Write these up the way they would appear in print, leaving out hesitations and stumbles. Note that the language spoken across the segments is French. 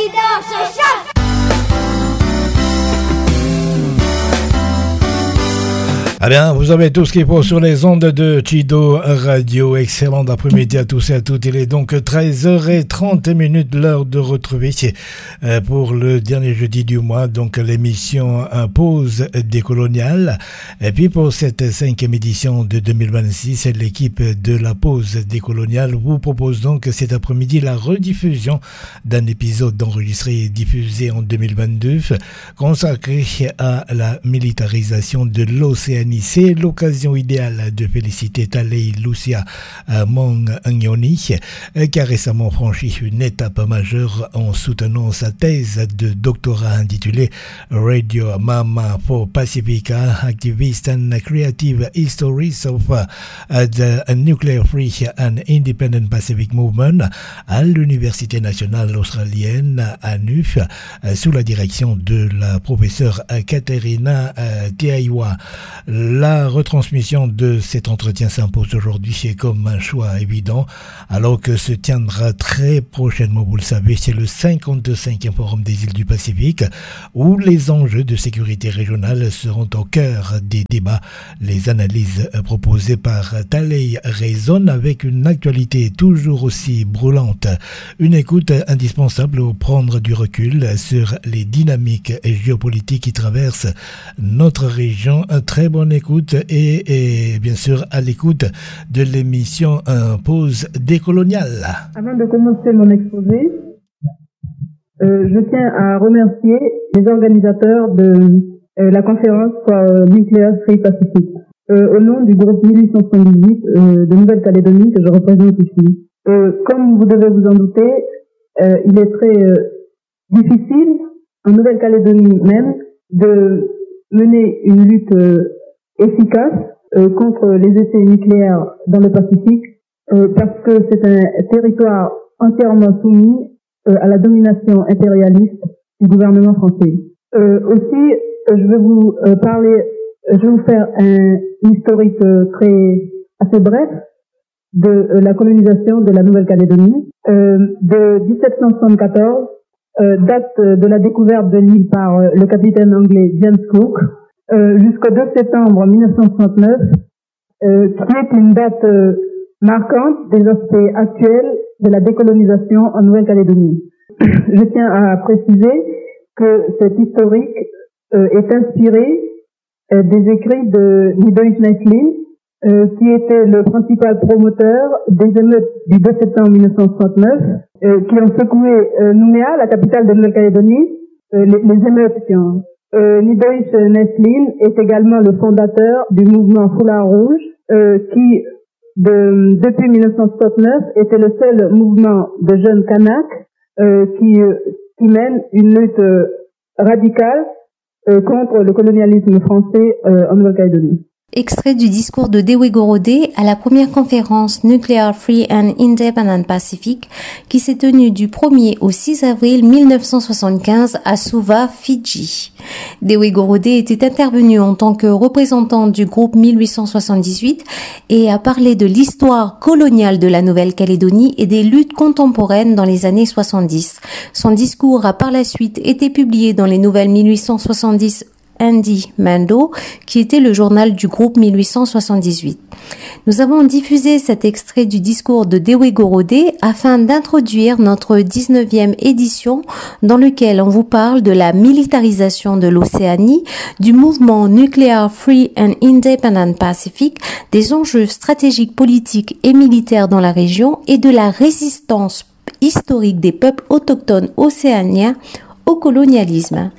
leader se chauffe. Eh bien, vous avez tout ce qu'il faut sur les ondes de Chido Radio. Excellent après-midi à tous et à toutes. Il est donc 13h30, l'heure de retrouver pour le dernier jeudi du mois, donc l'émission Pause décoloniale. Et puis pour cette 5e édition de 2026, l'équipe de la Pause décoloniale vous propose donc cet après-midi la rediffusion d'un épisode enregistré et diffusé en 2022 consacré à la militarisation de l'Océanie. C'est l'occasion idéale de féliciter Talei Lucia Mong-Nyoni qui a récemment franchi une étape majeure en soutenant sa thèse de doctorat intitulée Radio Mama for Pacifica, Activist and Creative Histories of the Nuclear Free and Independent Pacific Movement à l'Université nationale australienne à NUF sous la direction de la professeure Katerina Tiaiwa. La retransmission de cet entretien s'impose aujourd'hui comme un choix évident, alors que se tiendra très prochainement, vous le savez, c'est le 55e Forum des îles du Pacifique, où les enjeux de sécurité régionale seront au cœur des débats. Les analyses proposées par Talei résonnent avec une actualité toujours aussi brûlante. Une écoute indispensable pour prendre du recul sur les dynamiques géopolitiques qui traversent notre région. Très bonne écoute et bien sûr à l'écoute de l'émission Pause décoloniale. Avant de commencer mon exposé, je tiens à remercier les organisateurs de la conférence Nuclear Free Pacific au nom du groupe 1878 de Nouvelle-Calédonie que je représente ici. Comme vous devez vous en douter, il est très difficile en Nouvelle-Calédonie même de mener une lutte efficace contre les essais nucléaires dans le Pacifique parce que c'est un territoire entièrement soumis à la domination impérialiste du gouvernement français. Aussi, je vais vous faire un historique assez bref de la colonisation de la Nouvelle-Calédonie. De 1774, date de la découverte de l'île par le capitaine anglais James Cook, jusqu'au 2 septembre 1969, qui est une date marquante des aspects actuels de la décolonisation en Nouvelle-Calédonie. Je tiens à préciser que cet historique est inspiré des écrits de Nidoïs Neslin, qui était le principal promoteur des émeutes du 2 septembre 1969, qui ont secoué Nouméa, la capitale de Nouvelle-Calédonie, les émeutes qui ont... Nidoïs Neslin est également le fondateur du mouvement Foulard Rouge, qui, depuis 1969, était le seul mouvement de jeunes Kanaks qui mène une lutte radicale contre le colonialisme français en Nouvelle-Calédonie. Extrait du discours de Dewe Gorodé à la première conférence Nuclear Free and Independent Pacific qui s'est tenue du 1er au 6 avril 1975 à Suva, Fidji. Dewe Gorodé était intervenu en tant que représentant du groupe 1878 et a parlé de l'histoire coloniale de la Nouvelle-Calédonie et des luttes contemporaines dans les années 70. Son discours a par la suite été publié dans les nouvelles 1870 Andy Mando, qui était le journal du groupe 1878. Nous avons diffusé cet extrait du discours de Dewe Gorodé afin d'introduire notre 19e édition dans lequel on vous parle de la militarisation de l'Océanie, du mouvement Nuclear Free and Independent Pacific, des enjeux stratégiques, politiques et militaires dans la région et de la résistance historique des peuples autochtones océaniens au colonialisme.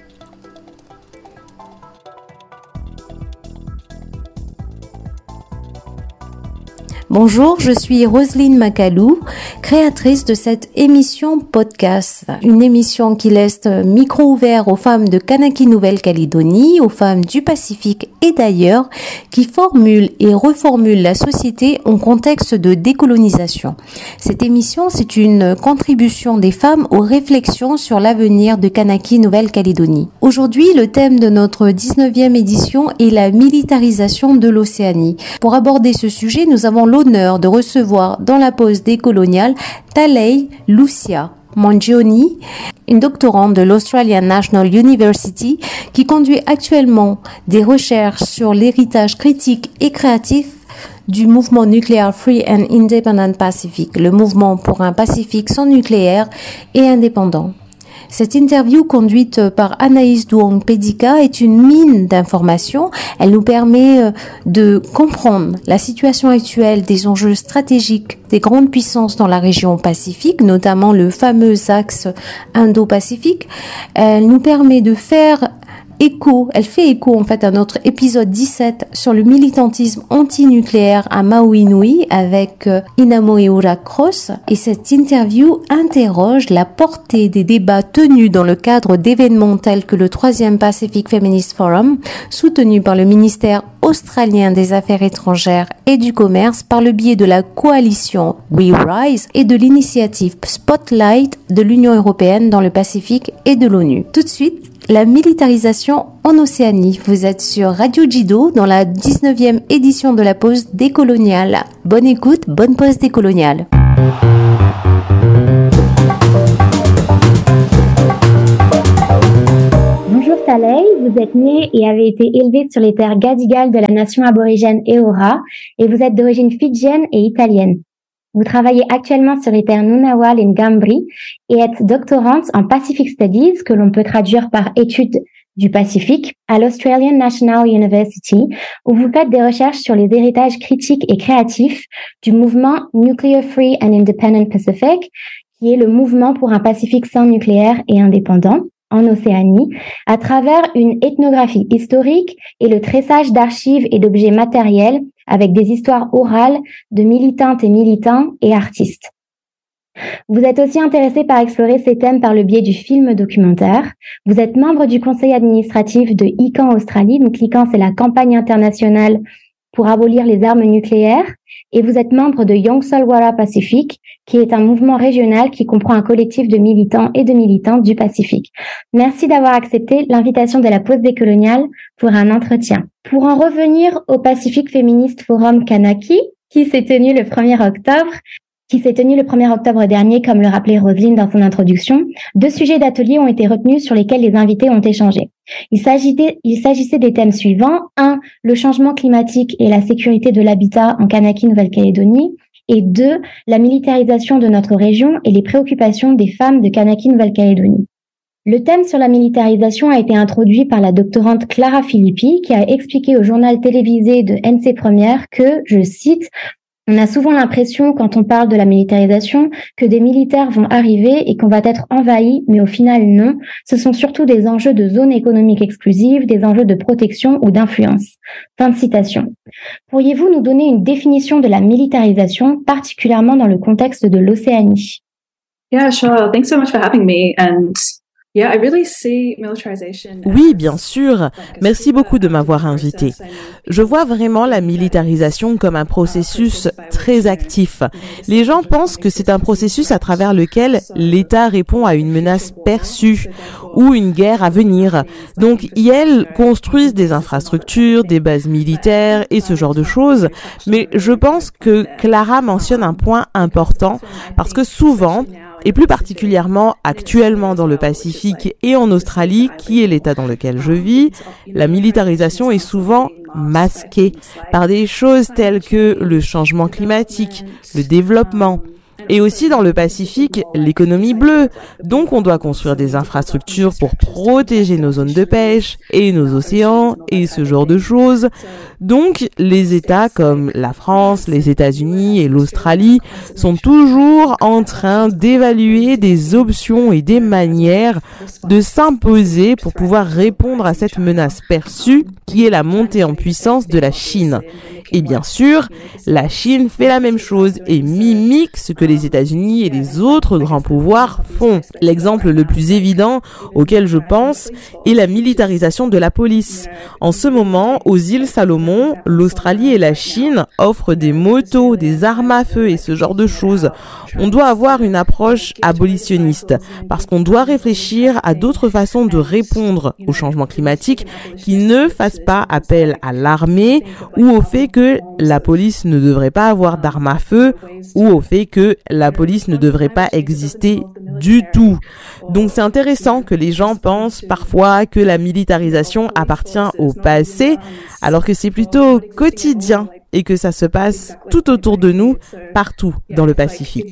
Bonjour, je suis Roselyne Macalou, créatrice de cette émission podcast. Une émission qui laisse micro ouvert aux femmes de Kanaki Nouvelle-Calédonie, aux femmes du Pacifique et d'ailleurs, qui formule et reformule la société en contexte de décolonisation. Cette émission, c'est une contribution des femmes aux réflexions sur l'avenir de Kanaki Nouvelle-Calédonie. Aujourd'hui, le thème de notre 19e édition est la militarisation de l'Océanie. Pour aborder ce sujet, nous avons l'honneur de recevoir dans la pause décoloniale Talei Lucia Mangione, une doctorante de l'Australian National University qui conduit actuellement des recherches sur l'héritage critique et créatif du mouvement Nuclear Free and Independent Pacific, le mouvement pour un Pacifique sans nucléaire et indépendant. Cette interview conduite par Anaïs Duong-Pedika est une mine d'informations. Elle nous permet de comprendre la situation actuelle des enjeux stratégiques des grandes puissances dans la région Pacifique, notamment le fameux axe Indo-Pacifique. Elle nous permet de faire elle fait écho en fait à notre épisode 17 sur le militantisme anti-nucléaire à Maui Nui avec Inamoeura Cross, et cette interview interroge la portée des débats tenus dans le cadre d'événements tels que le 3e Pacific Feminist Forum, soutenu par le ministère australien des Affaires étrangères et du Commerce par le biais de la coalition We Rise et de l'initiative Spotlight de l'Union européenne dans le Pacifique et de l'ONU. Tout de suite, la militarisation en Océanie. Vous êtes sur Radio Jido dans la 19e édition de la pause décoloniale. Bonne écoute, bonne pause décoloniale. Bonjour Talei, vous êtes né et avez été élevé sur les terres Gadigal de la nation aborigène Eora et vous êtes d'origine fidjienne et italienne. Vous travaillez actuellement sur les terres Ngunnawal et Ngambri et êtes doctorante en Pacific Studies, que l'on peut traduire par études du Pacifique, à l'Australian National University, où vous faites des recherches sur les héritages critiques et créatifs du mouvement Nuclear Free and Independent Pacific, qui est le mouvement pour un Pacifique sans nucléaire et indépendant en Océanie, à travers une ethnographie historique et le tressage d'archives et d'objets matériels avec des histoires orales de militantes et militants et artistes. Vous êtes aussi intéressé par explorer ces thèmes par le biais du film documentaire. Vous êtes membre du conseil administratif de ICAN Australie. Donc l'ICAN, c'est la campagne internationale pour abolir les armes nucléaires. Et vous êtes membre de Young Solwara Pacific, qui est un mouvement régional qui comprend un collectif de militants et de militantes du Pacifique. Merci d'avoir accepté l'invitation de la pause décoloniale pour un entretien. Pour en revenir au Pacific Feminist Forum Kanaki, qui s'est tenu le 1er octobre dernier, comme le rappelait Roselyne dans son introduction, 2 sujets d'atelier ont été retenus sur lesquels les invités ont échangé. Il s'agissait des thèmes suivants. 1. Le changement climatique et la sécurité de l'habitat en Kanaki, Nouvelle-Calédonie. Et 2. La militarisation de notre région et les préoccupations des femmes de Kanaki, Nouvelle-Calédonie. Le thème sur la militarisation a été introduit par la doctorante Clara Filippi, qui a expliqué au journal télévisé de NC Première que, je cite, on a souvent l'impression, quand on parle de la militarisation, que des militaires vont arriver et qu'on va être envahis, mais au final, non. Ce sont surtout des enjeux de zone économique exclusive, des enjeux de protection ou d'influence. Fin de citation. Pourriez-vous nous donner une définition de la militarisation, particulièrement dans le contexte de l'Océanie? Yeah, sure. Thanks so much for having me. Oui, bien sûr. Merci beaucoup de m'avoir invité. Je vois vraiment la militarisation comme un processus très actif. Les gens pensent que c'est un processus à travers lequel l'État répond à une menace perçue ou une guerre à venir. Donc, ils construisent des infrastructures, des bases militaires et ce genre de choses. Mais je pense que Clara mentionne un point important parce que souvent, et plus particulièrement actuellement dans le Pacifique et en Australie, qui est l'état dans lequel je vis, la militarisation est souvent masquée par des choses telles que le changement climatique, le développement. Et aussi dans le Pacifique, l'économie bleue. Donc on doit construire des infrastructures pour protéger nos zones de pêche et nos océans et ce genre de choses. Donc les États comme la France, les États-Unis et l'Australie sont toujours en train d'évaluer des options et des manières de s'imposer pour pouvoir répondre à cette menace perçue qui est la montée en puissance de la Chine. Et bien sûr, la Chine fait la même chose et mimique ce que les États-Unis et les autres grands pouvoirs font. L'exemple le plus évident auquel je pense est la militarisation de la police. En ce moment, aux îles Salomon, l'Australie et la Chine offrent des motos, des armes à feu et ce genre de choses. On doit avoir une approche abolitionniste parce qu'on doit réfléchir à d'autres façons de répondre au changement climatique qui ne fassent pas appel à l'armée ou au fait que la police ne devrait pas avoir d'armes à feu ou au fait que la police ne devrait pas exister du tout. Donc c'est intéressant que les gens pensent parfois que la militarisation appartient au passé, alors que c'est plutôt quotidien et que ça se passe tout autour de nous, partout dans le Pacifique.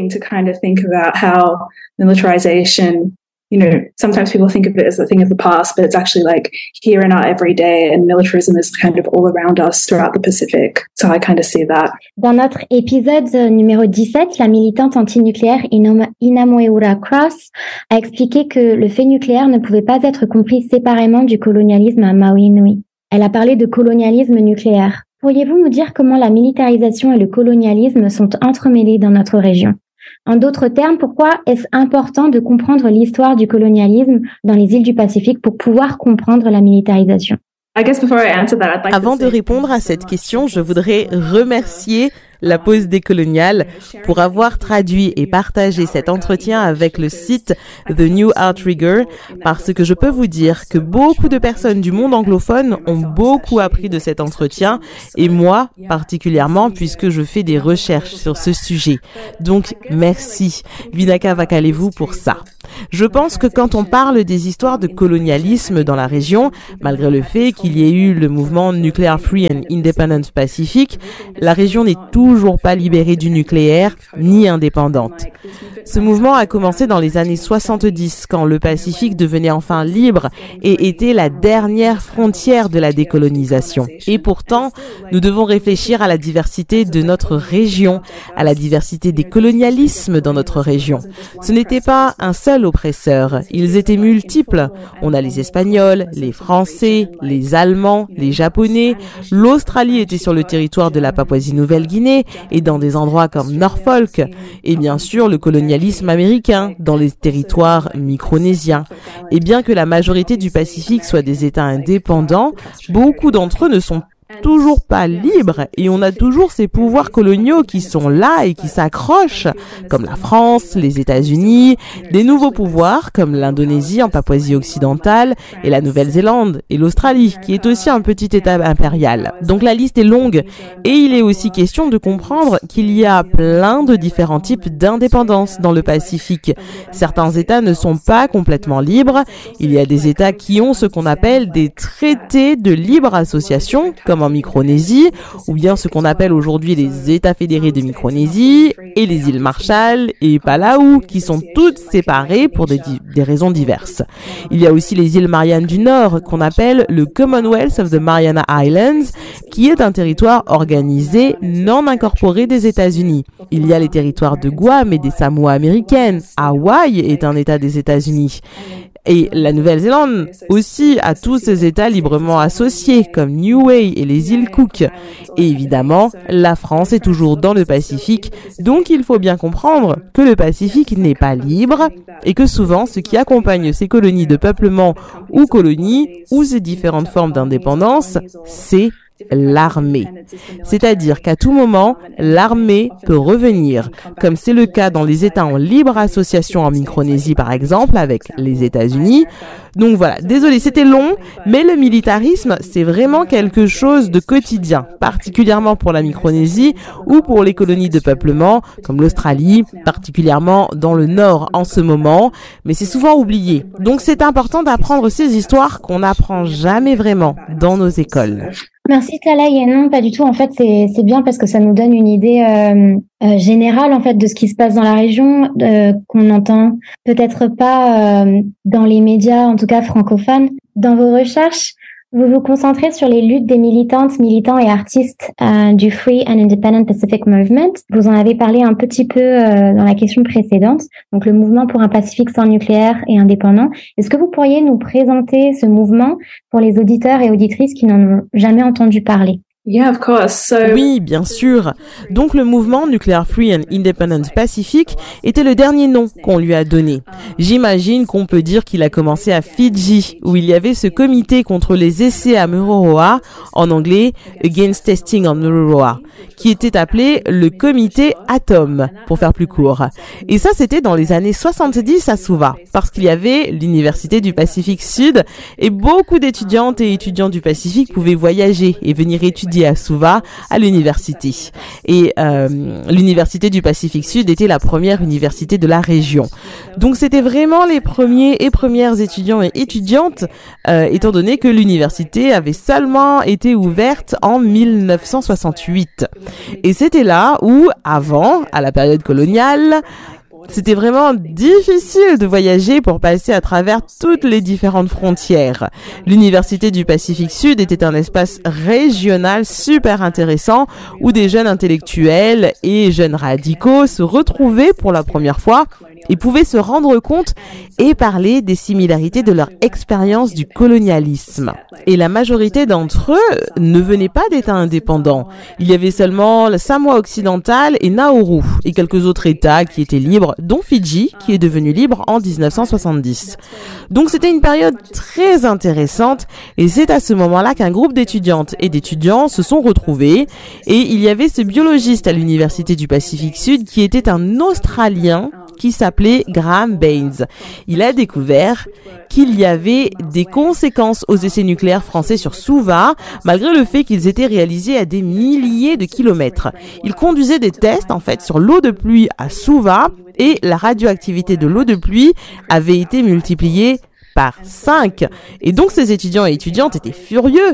Sometimes people think of it as a thing of the past, but it's actually like here in our everyday, and militarism is kind of all around us throughout the Pacific. So I kind of see that. Dans notre épisode numéro 17, la militante antinucléaire Inamoeura Cross a expliqué que le fait nucléaire ne pouvait pas être compris séparément du colonialisme à Maui Nui. Elle a parlé de colonialisme nucléaire. Pourriez-vous nous dire comment la militarisation et le colonialisme sont entremêlés dans notre région? En d'autres termes, pourquoi est-ce important de comprendre l'histoire du colonialisme dans les îles du Pacifique pour pouvoir comprendre la militarisation? Avant de répondre à cette question, je voudrais remercier la pause décoloniale pour avoir traduit et partagé cet entretien avec le site The New Outrigger, parce que je peux vous dire que beaucoup de personnes du monde anglophone ont beaucoup appris de cet entretien, et moi particulièrement, puisque je fais des recherches sur ce sujet. Donc merci Vinaka Vakalevu pour ça. Je pense que quand on parle des histoires de colonialisme dans la région, malgré le fait qu'il y ait eu le mouvement Nuclear Free and Independent Pacific, la région n'est toujours pas libérée du nucléaire ni indépendante. Ce mouvement a commencé dans les années 70 quand le Pacifique devenait enfin libre et était la dernière frontière de la décolonisation. Et pourtant, nous devons réfléchir à la diversité de notre région, à la diversité des colonialismes dans notre région. Ce n'était pas un seul oppresseur, ils étaient multiples. On a les Espagnols, les Français, les Allemands, les Japonais. L'Australie était sur le territoire de la Papouasie-Nouvelle-Guinée et dans des endroits comme Norfolk. Et bien sûr, le colonialisme américain dans les territoires micronésiens. Et bien que la majorité du Pacifique soit des États indépendants, beaucoup d'entre eux ne sont toujours pas libres et on a toujours ces pouvoirs coloniaux qui sont là et qui s'accrochent, comme la France, les États-Unis, des nouveaux pouvoirs comme l'Indonésie en Papouasie-Occidentale et la Nouvelle-Zélande et l'Australie qui est aussi un petit État impérial. Donc la liste est longue et il est aussi question de comprendre qu'il y a plein de différents types d'indépendance dans le Pacifique. Certains États ne sont pas complètement libres. Il y a des États qui ont ce qu'on appelle des traités de libre association, comme en Micronésie, ou bien ce qu'on appelle aujourd'hui les États fédérés de Micronésie, et les îles Marshall et Palau, qui sont toutes séparées pour des raisons diverses. Il y a aussi les îles Mariannes du Nord, qu'on appelle le Commonwealth of the Mariana Islands, qui est un territoire organisé non incorporé des États-Unis. Il y a les territoires de Guam et des Samoa américaines. Hawaï est un État des États-Unis. Et la Nouvelle-Zélande aussi a tous ces États librement associés, comme Niue et les îles Cook. Et évidemment, la France est toujours dans le Pacifique, donc il faut bien comprendre que le Pacifique n'est pas libre et que souvent, ce qui accompagne ces colonies de peuplement ou colonies ou ces différentes formes d'indépendance, c'est l'armée. C'est-à-dire qu'à tout moment, l'armée peut revenir, comme c'est le cas dans les États en libre association en Micronésie par exemple, avec les États-Unis. Donc voilà, désolé, c'était long, mais le militarisme, c'est vraiment quelque chose de quotidien, particulièrement pour la Micronésie ou pour les colonies de peuplement, comme l'Australie, particulièrement dans le nord en ce moment, mais c'est souvent oublié. Donc c'est important d'apprendre ces histoires qu'on n'apprend jamais vraiment dans nos écoles. Merci Talaï, et non pas du tout. En fait, c'est bien parce que ça nous donne une idée générale en fait de ce qui se passe dans la région, qu'on n'entend peut-être pas dans les médias, en tout cas francophones. Dans vos recherches, vous vous concentrez sur les luttes des militantes, militants et artistes du Free and Independent Pacific Movement. Vous en avez parlé un petit peu dans la question précédente, donc le mouvement pour un Pacifique sans nucléaire et indépendant. Est-ce que vous pourriez nous présenter ce mouvement pour les auditeurs et auditrices qui n'en ont jamais entendu parler? Yeah, of course. Oui, bien sûr. Donc le mouvement Nuclear Free and Independent Pacific était le dernier nom qu'on lui a donné. J'imagine qu'on peut dire qu'il a commencé à Fidji, où il y avait ce comité contre les essais à Mururoa, en anglais Against Testing on Mururoa, qui était appelé le comité Atom, pour faire plus court. Et ça, c'était dans les années 70 à Suva, parce qu'il y avait l'Université du Pacifique Sud, et beaucoup d'étudiantes et étudiants du Pacifique pouvaient voyager et venir étudier à Suva, à l'université. Et l'Université du Pacifique Sud était la première université de la région. Donc c'était vraiment les premiers et premières étudiants et étudiantes, étant donné que l'université avait seulement été ouverte en 1968. Et c'était là où, avant, à la période coloniale, c'était vraiment difficile de voyager pour passer à travers toutes les différentes frontières. L'Université du Pacifique Sud était un espace régional super intéressant où des jeunes intellectuels et jeunes radicaux se retrouvaient pour la première fois et pouvaient se rendre compte et parler des similarités de leur expérience du colonialisme. Et la majorité d'entre eux ne venaient pas d'États indépendants. Il y avait seulement le Samoa occidental et Nauru et quelques autres États qui étaient libres, dont Fidji, qui est devenu libre en 1970. Donc c'était une période très intéressante et c'est à ce moment-là qu'un groupe d'étudiantes et d'étudiants se sont retrouvés et il y avait ce biologiste à l'Université du Pacifique Sud qui était un Australien qui s'appelait Graham Baines. Il a découvert qu'il y avait des conséquences aux essais nucléaires français sur Suva, malgré le fait qu'ils étaient réalisés à des milliers de kilomètres. Il conduisait des tests, en fait, sur l'eau de pluie à Suva, et la radioactivité de l'eau de pluie avait été multipliée par 5. Et donc, ces étudiants et étudiantes étaient furieux.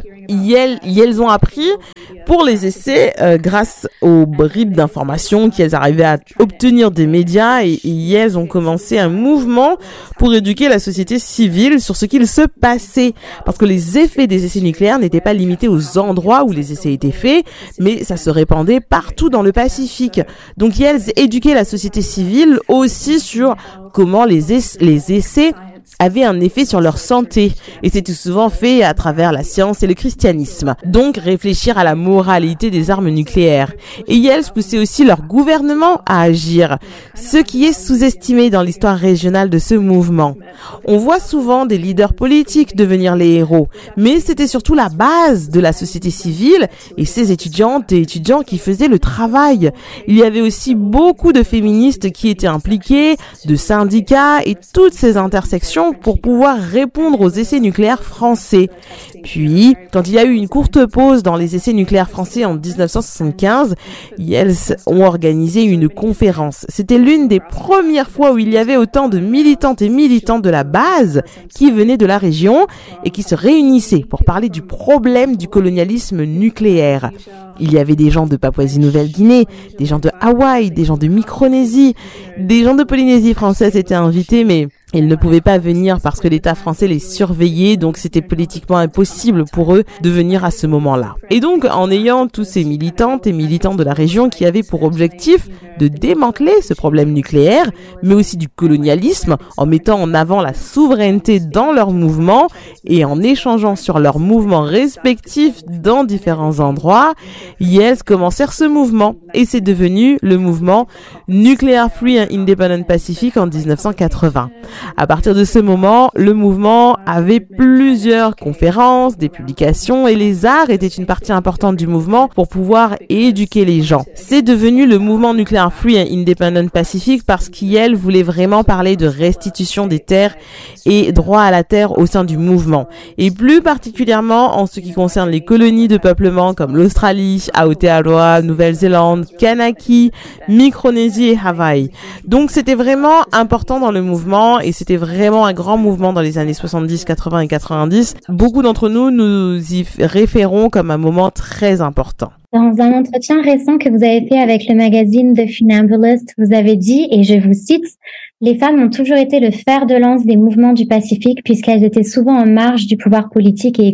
Ils ont appris pour les essais grâce aux bribes d'informations qu'elles arrivaient à obtenir des médias et elles ont commencé un mouvement pour éduquer la société civile sur ce qu'il se passait. Parce que les effets des essais nucléaires n'étaient pas limités aux endroits où les essais étaient faits, mais ça se répandait partout dans le Pacifique. Donc, elles éduquaient la société civile aussi sur comment les essais avaient un effet sur leur santé et c'était souvent fait à travers la science et le christianisme. Donc réfléchir à la moralité des armes nucléaires. Et elles poussaient aussi leur gouvernement à agir, ce qui est sous-estimé dans l'histoire régionale de ce mouvement. On voit souvent des leaders politiques devenir les héros, mais c'était surtout la base de la société civile et ces étudiantes et étudiants qui faisaient le travail. Il y avait aussi beaucoup de féministes qui étaient impliqués, de syndicats et toutes ces intersections pour pouvoir répondre aux essais nucléaires français. Puis, quand il y a eu une courte pause dans les essais nucléaires français en 1975, elles ont organisé une conférence. C'était l'une des premières fois où il y avait autant de militantes et militants de la base qui venaient de la région et qui se réunissaient pour parler du problème du colonialisme nucléaire. Il y avait des gens de Papouasie-Nouvelle-Guinée, des gens de Hawaï, des gens de Micronésie, des gens de Polynésie française étaient invités, mais ils ne pouvaient pas venir parce que l'État français les surveillait, donc c'était politiquement impossible pour eux de venir à ce moment-là. Et donc, en ayant tous ces militantes et militants de la région qui avaient pour objectif de démanteler ce problème nucléaire, mais aussi du colonialisme, en mettant en avant la souveraineté dans leur mouvement et en échangeant sur leurs mouvements respectifs dans différents endroits, elles commencèrent ce mouvement et c'est devenu le mouvement Nuclear Free and Independent Pacific en 1980. À partir de ce moment, le mouvement avait plusieurs conférences, des publications et les arts étaient une partie importante du mouvement pour pouvoir éduquer les gens. C'est devenu le mouvement Nuclear Free and Independent Pacific parce qu'elle voulait vraiment parler de restitution des terres et droit à la terre au sein du mouvement. Et plus particulièrement en ce qui concerne les colonies de peuplement comme l'Australie, Aotearoa, Nouvelle-Zélande, Kanaki, Micronésie et Hawaï. Donc c'était vraiment important dans le mouvement et c'était vraiment un grand mouvement dans les années 70, 80 et 90. Beaucoup d'entre nous y référons comme un moment très important. Dans un entretien récent que vous avez fait avec le magazine The Funambulist, vous avez dit, et je vous cite, « Les femmes ont toujours été le fer de lance des mouvements du Pacifique puisqu'elles étaient souvent en marge du pouvoir politique et économique. »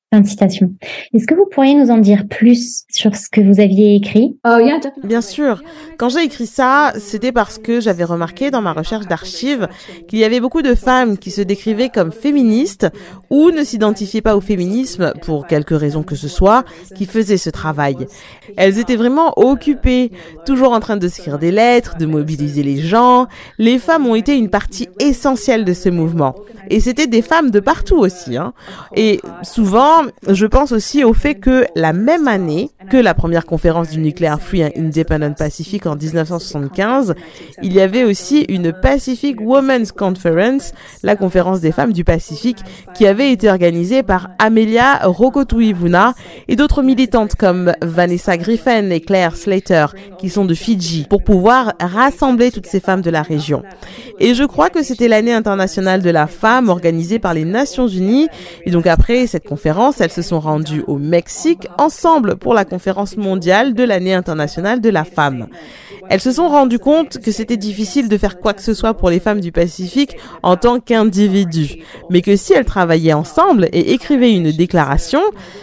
Fin de citation. Est-ce que vous pourriez nous en dire plus sur ce que vous aviez écrit? Bien sûr. Quand j'ai écrit ça, c'était parce que j'avais remarqué dans ma recherche d'archives qu'il y avait beaucoup de femmes qui se décrivaient comme féministes ou ne s'identifiaient pas au féminisme pour quelque raison que ce soit, qui faisaient ce travail. Elles étaient vraiment occupées, toujours en train de s'écrire des lettres, de mobiliser les gens. Les femmes ont été une partie essentielle de ce mouvement. Et c'était des femmes de partout aussi, hein. Et souvent, je pense aussi au fait que la même année que la première conférence du Nuclear Free and Independent Pacific en 1975, il y avait aussi une Pacific Women's Conference, la conférence des femmes du Pacifique, qui avait été organisée par Amelia Rokotuivuna et d'autres militantes comme Vanessa Griffin et Claire Slater, qui sont de Fidji, pour pouvoir rassembler toutes ces femmes de la région. Et je crois que c'était l'année internationale de la femme organisée par les Nations Unies. Et donc après cette conférence, elles se sont rendues au Mexique ensemble pour la conférence mondiale de l'année internationale de la femme. Elles se sont rendues compte que c'était difficile de faire quoi que ce soit pour les femmes du Pacifique en tant qu'individus, mais que si elles travaillaient ensemble et écrivaient une déclaration,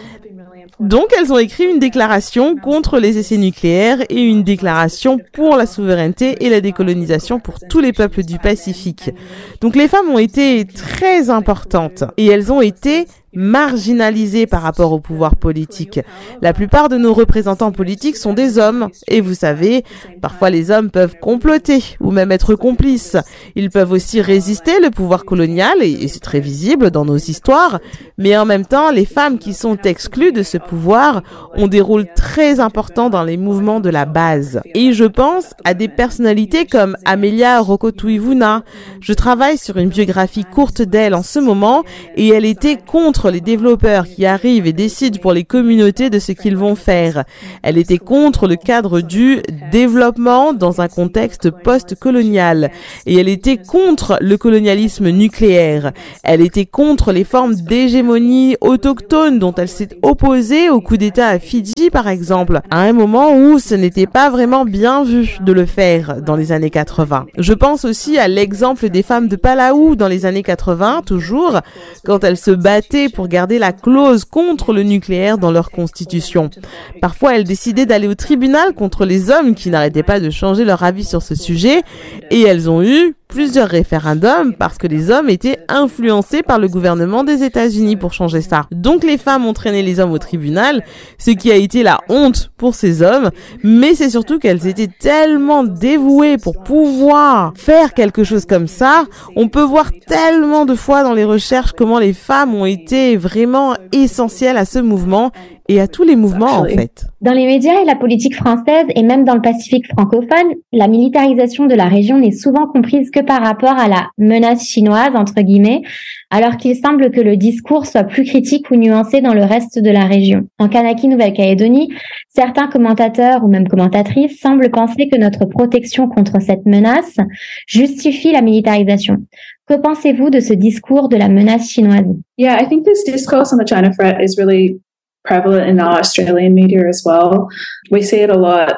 donc elles ont écrit une déclaration contre les essais nucléaires et une déclaration pour la souveraineté et la décolonisation pour tous les peuples du Pacifique. Donc les femmes ont été très importantes et elles ont été marginalisées par rapport au pouvoir politique. La plupart de nos représentants politiques sont des hommes. Et vous savez, parfois les hommes peuvent comploter ou même être complices. Ils peuvent aussi résister le pouvoir colonial et c'est très visible dans nos histoires. Mais en même temps, les femmes qui sont exclues de ce pouvoir ont des rôles très importants dans les mouvements de la base. Et je pense à des personnalités comme Amelia Rokotuivuna. Je travaille sur une biographie courte d'elle en ce moment et elle était contre les développeurs qui arrivent et décident pour les communautés de ce qu'ils vont faire. Elle était contre le cadre du développement dans un contexte post-colonial. Et elle était contre le colonialisme nucléaire. Elle était contre les formes d'hégémonie autochtone dont elle s'est opposée au coup d'État à Fidji, par exemple, à un moment où ce n'était pas vraiment bien vu de le faire dans les années 80. Je pense aussi à l'exemple des femmes de Palau dans les années 80, toujours, quand elles se battaient pour garder la clause contre le nucléaire dans leur constitution. Parfois, elles décidaient d'aller au tribunal contre les hommes qui n'arrêtaient pas de changer leur avis sur ce sujet et elles ont eu plusieurs référendums parce que les hommes étaient influencés par le gouvernement des États-Unis pour changer ça. Donc les femmes ont traîné les hommes au tribunal, ce qui a été la honte pour ces hommes, mais c'est surtout qu'elles étaient tellement dévouées pour pouvoir faire quelque chose comme ça. On peut voir tellement de fois dans les recherches comment les femmes ont été vraiment essentielles à ce mouvement et à tous les mouvements en fait. Dans les médias et la politique française et même dans le Pacifique francophone, la militarisation de la région n'est souvent comprise que par rapport à la menace chinoise, entre guillemets, alors qu'il semble que le discours soit plus critique ou nuancé dans le reste de la région. En Kanaki, Nouvelle-Calédonie, certains commentateurs ou même commentatrices semblent penser que notre protection contre cette menace justifie la militarisation. Que pensez-vous de ce discours de la menace chinoise? Yeah, I think this discourse on the China threat is really prevalent in our Australian media as well. We see it a lot.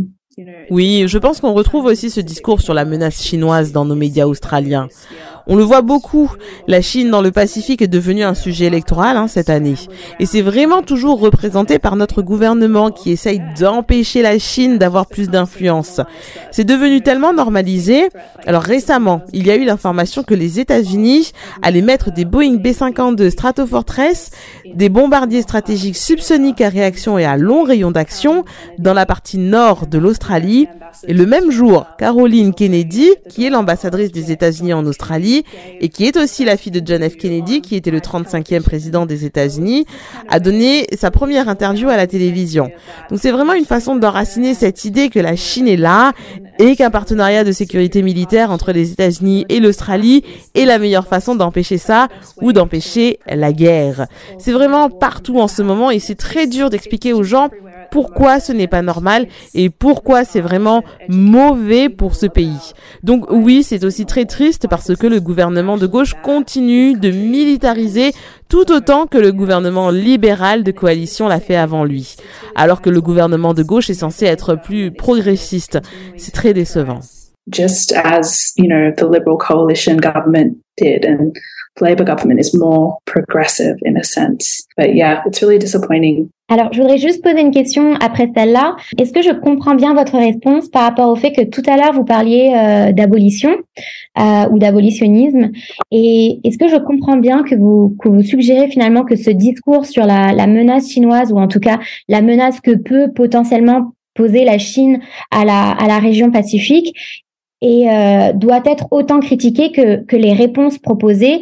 Oui, je pense qu'on retrouve aussi ce discours sur la menace chinoise dans nos médias australiens. On le voit beaucoup. La Chine dans le Pacifique est devenue un sujet électoral cette année. Et c'est vraiment toujours représenté par notre gouvernement qui essaye d'empêcher la Chine d'avoir plus d'influence. C'est devenu tellement normalisé. Alors récemment, il y a eu l'information que les États-Unis allaient mettre des Boeing B-52 Stratofortress, des bombardiers stratégiques subsoniques à réaction et à long rayon d'action dans la partie nord de l'Australie. Et le même jour, Caroline Kennedy, qui est l'ambassadrice des États-Unis en Australie et qui est aussi la fille de John F. Kennedy, qui était le 35e président des États-Unis, a donné sa première interview à la télévision. Donc c'est vraiment une façon d'enraciner cette idée que la Chine est là et qu'un partenariat de sécurité militaire entre les États-Unis et l'Australie est la meilleure façon d'empêcher ça ou d'empêcher la guerre. C'est vraiment partout en ce moment et c'est très dur d'expliquer aux gens pourquoi ce n'est pas normal et pourquoi c'est vraiment mauvais pour ce pays. Donc oui, c'est aussi très triste parce que le gouvernement de gauche continue de militariser tout autant que le gouvernement libéral de coalition l'a fait avant lui. Alors que le gouvernement de gauche est censé être plus progressiste. C'est très décevant. Just as, the Liberal coalition government did and Labour government is more progressive in a sense. But yeah, it's really disappointing. Alors, je voudrais juste poser une question après celle-là. Est-ce que je comprends bien votre réponse par rapport au fait que tout à l'heure, vous parliez d'abolition ou d'abolitionnisme? Et est-ce que je comprends bien que vous suggérez finalement que ce discours sur la menace chinoise, ou en tout cas la menace que peut potentiellement poser la Chine à la région Pacifique, et doit être autant critiqué que les réponses proposées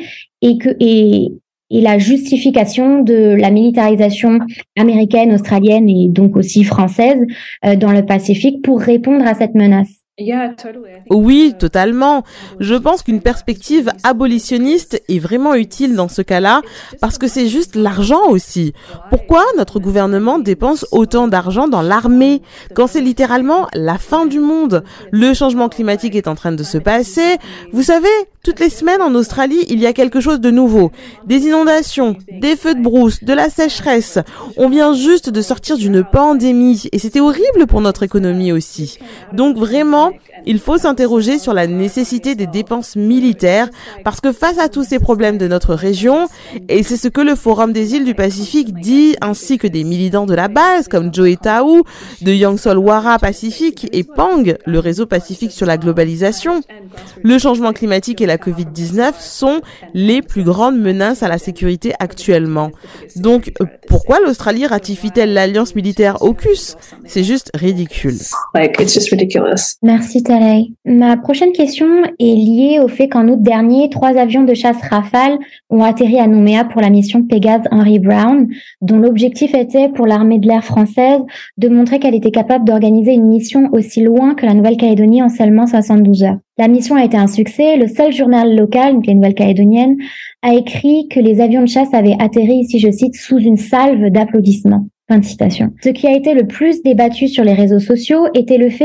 et la justification de la militarisation américaine, australienne et donc aussi française dans le Pacifique pour répondre à cette menace? Oui, totalement. Je pense qu'une perspective abolitionniste est vraiment utile dans ce cas-là parce que c'est juste l'argent aussi. Pourquoi notre gouvernement dépense autant d'argent dans l'armée quand c'est littéralement la fin du monde? Le changement climatique est en train de se passer. Vous savez, toutes les semaines en Australie, il y a quelque chose de nouveau. Des inondations, des feux de brousse, de la sécheresse. On vient juste de sortir d'une pandémie et c'était horrible pour notre économie aussi. Donc vraiment, il faut s'interroger sur la nécessité des dépenses militaires parce que face à tous ces problèmes de notre région, et c'est ce que le Forum des îles du Pacifique dit, ainsi que des militants de la base comme Joe Taou, de Young Solwara Pacifique et Pang, le réseau Pacifique sur la globalisation. Le changement climatique et la Covid-19 sont les plus grandes menaces à la sécurité actuellement. Donc, pourquoi l'Australie ratifie-t-elle l'alliance militaire AUKUS? C'est juste ridicule. It's just ridiculous. Merci Talay. Ma prochaine question est liée au fait qu'en août dernier, 3 avions de chasse Rafale ont atterri à Nouméa pour la mission Pégase Henry Brown, dont l'objectif était pour l'armée de l'air française de montrer qu'elle était capable d'organiser une mission aussi loin que la Nouvelle-Calédonie en seulement 72 heures. La mission a été un succès. Le seul journal local, donc les Nouvelles-Calédoniennes, a écrit que les avions de chasse avaient atterri, ici je cite, sous une salve d'applaudissements. Fin de citation. Ce qui a été le plus débattu sur les réseaux sociaux était le fait